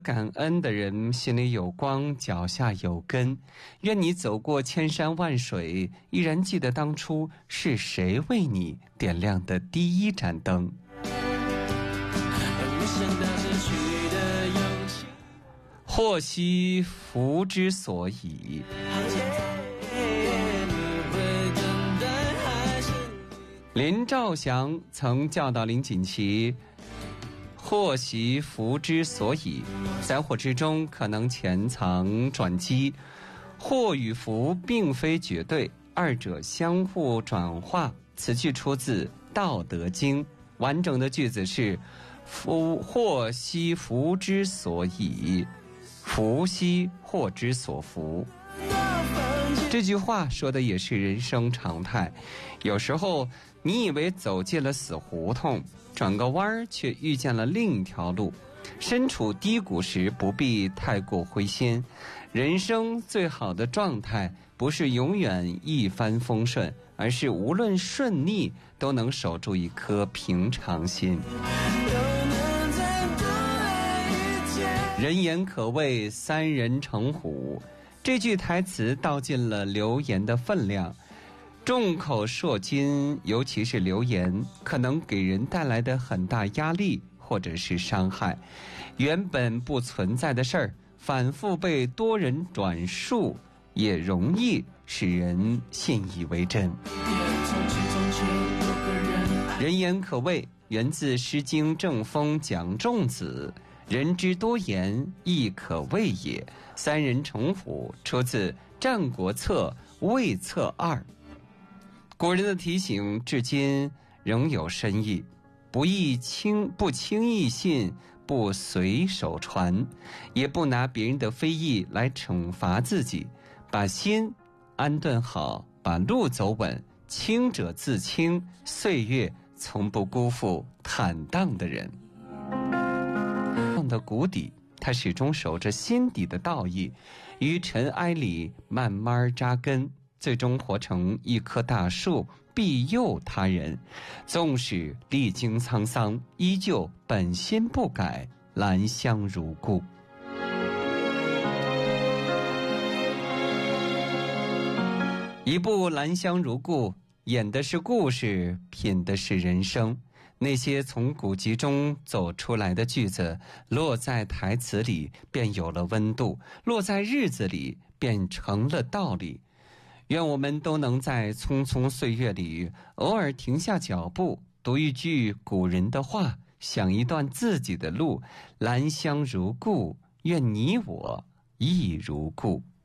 感恩的人心里有光，脚下有根。愿你走过千山万水，依然记得当初是谁为你点亮的第一盏灯。祸兮福之所倚。林兆祥曾教导林锦旗，祸兮福之所倚，灾祸之中可能潜藏转机，祸与福并非绝对，二者相互转化。此句出自《道德经》，完整的句子是：祸兮福之所倚，福兮祸之所伏。这句话说的也是人生常态，有时候你以为走进了死胡同，转个弯却遇见了另一条路。身处低谷时不必太过灰心，人生最好的状态不是永远一帆风顺，而是无论顺逆都能守住一颗平常心。人言可谓三人成虎，这句台词道尽了流言的分量。众口铄金，尤其是流言，可能给人带来的很大压力或者是伤害。原本不存在的事儿，反复被多人转述，也容易使人信以为真。人言可畏源自《诗经·正风·蒋仲子》，人之多言，亦可畏也。三人成虎出自《战国策·魏策2》。古人的提醒至今仍有深意，不轻易信，不随手传，也不拿别人的非议来惩罚自己，把心安顿好，把路走稳，清者自清，岁月从不辜负坦荡的人。的谷底，他始终守着心底的道义，于尘埃里慢慢扎根，最终活成一棵大树，庇佑他人。纵使历经沧桑，依旧本心不改，兰香如故。一部《兰香如故》演的是故事，品的是人生。那些从古籍中走出来的句子，落在台词里便有了温度，落在日子里便成了道理。愿我们都能在匆匆岁月里偶尔停下脚步，读一句古人的话，想一段自己的路。兰香如故，愿你我亦如故。